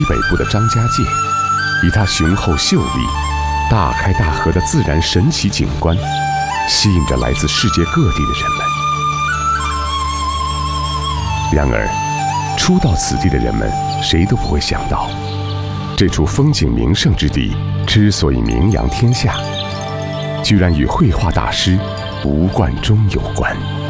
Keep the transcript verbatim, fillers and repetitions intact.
北部的张家界，以它雄厚秀丽、大开大合的自然神奇景观，吸引着来自世界各地的人们。然而，初到此地的人们谁都不会想到，这处风景名胜之地之所以名扬天下，居然与绘画大师吴冠中有关。